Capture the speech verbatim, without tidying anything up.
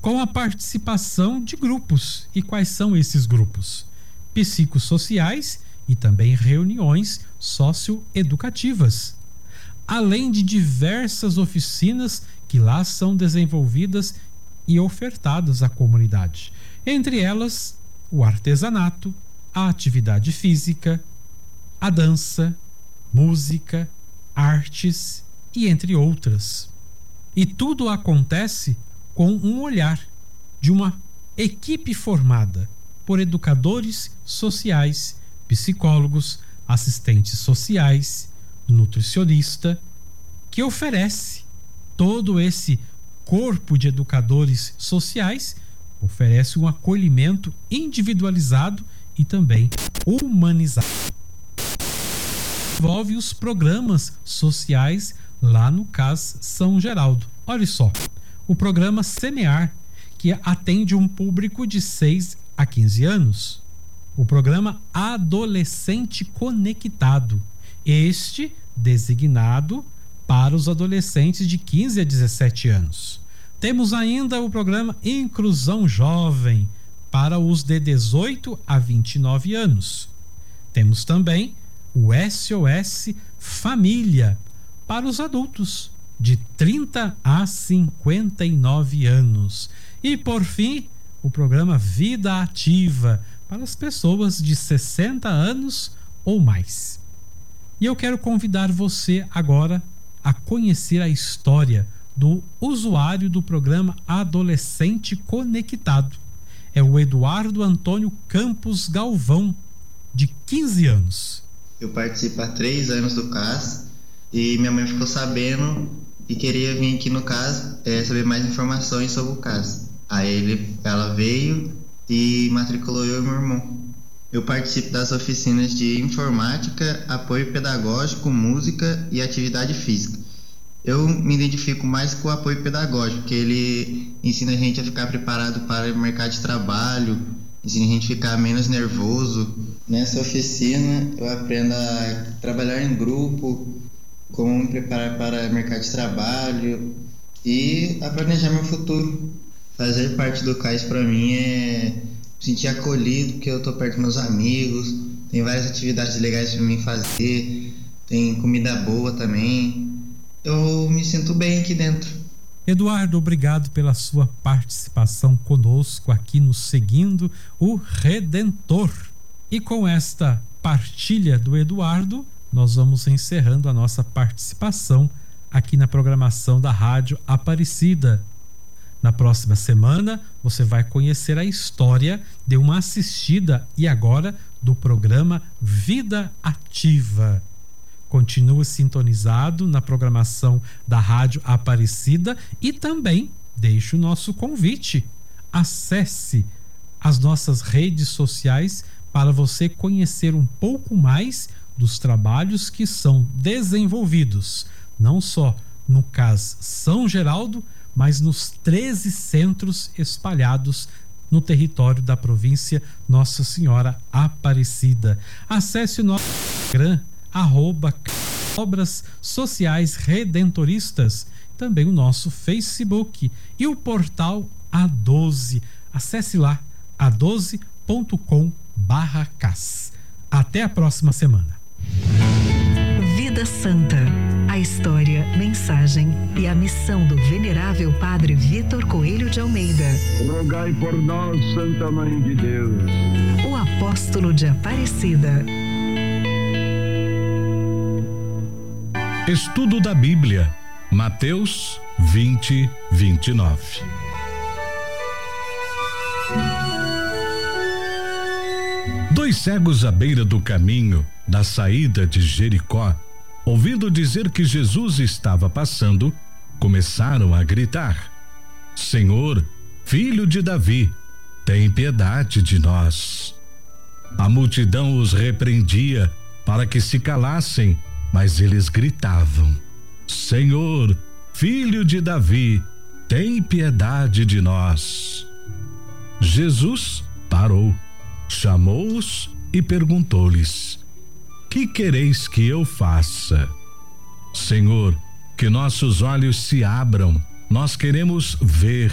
com a participação de grupos. E quais são esses grupos? Psicossociais e também reuniões socioeducativas, além de diversas oficinas que lá são desenvolvidas e ofertadas à comunidade. Entre elas, o artesanato, a atividade física, a dança, música, artes e entre outras. E tudo acontece com um olhar de uma equipe formada por educadores sociais, psicólogos, assistentes sociais, nutricionista, que oferece todo esse corpo de educadores sociais, oferece um acolhimento individualizado e também humanizado. Envolve os programas sociais lá no C A S São Geraldo. Olha só, o programa Semear, que atende um público de seis a quinze anos. O programa Adolescente Conectado, este designado para os adolescentes de quinze a dezessete anos. Temos ainda o programa Inclusão Jovem para os de dezoito a vinte e nove anos. Temos também o S O S Família para os adultos de trinta a cinquenta e nove anos. E por fim, o programa Vida Ativa para as pessoas de sessenta anos ou mais. E eu quero convidar você agora a conhecer a história do usuário do programa Adolescente Conectado. É o Eduardo Antônio Campos Galvão, de quinze anos. Eu participo há três anos do C A S e minha mãe ficou sabendo e queria vir aqui no C A S é, saber mais informações sobre o C A S. Aí ele, ela veio e matriculou eu e meu irmão. Eu participo das oficinas de informática, apoio pedagógico, música e atividade física. Eu me identifico mais com o apoio pedagógico, porque ele ensina a gente a ficar preparado para o mercado de trabalho, ensina a gente a ficar menos nervoso. Nessa oficina eu aprendo a trabalhar em grupo, como me preparar para o mercado de trabalho e a planejar meu futuro. Fazer parte do C A S para mim é me sentir acolhido, porque eu estou perto dos meus amigos, tem várias atividades legais para mim fazer, tem comida boa também. Eu me sinto bem aqui dentro. Eduardo, obrigado pela sua participação conosco aqui no Seguindo o Redentor. E com esta partilha do Eduardo, nós vamos encerrando a nossa participação aqui na programação da Rádio Aparecida. Na próxima semana, você vai conhecer a história de uma assistida e agora do programa Vida Ativa. Continue sintonizado na programação da Rádio Aparecida e também deixe o nosso convite. Acesse as nossas redes sociais para você conhecer um pouco mais dos trabalhos que são desenvolvidos, não só no C A S São Geraldo, mas nos treze centros espalhados no território da província Nossa Senhora Aparecida. Acesse o nosso Instagram, arroba Obras Sociais Redentoristas, também o nosso Facebook e o portal A doze. Acesse lá a doze ponto com barra C A S. Até a próxima semana. Vida Santa, a história, mensagem e a missão do venerável Padre Vitor Coelho de Almeida. Rogai por nós, Santa Mãe de Deus. O apóstolo de Aparecida. Estudo da Bíblia, Mateus vinte, vinte e nove. Dois cegos à beira do caminho da saída de Jericó, ouvindo dizer que Jesus estava passando, começaram a gritar: Senhor, filho de Davi, tem piedade de nós. A multidão os repreendia para que se calassem, mas eles gritavam: Senhor, filho de Davi, tem piedade de nós. Jesus parou, chamou-os e perguntou-lhes: Que quereis que eu faça? Senhor, que nossos olhos se abram, nós queremos ver.